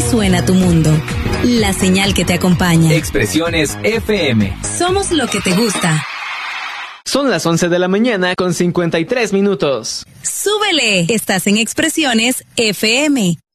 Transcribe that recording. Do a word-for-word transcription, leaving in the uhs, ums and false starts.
suena tu mundo. La señal que te acompaña. Expresiones F M. Somos lo que te gusta. Son las once de la mañana con cincuenta y tres minutos. ¡Súbele! Estás en Expresiones F M.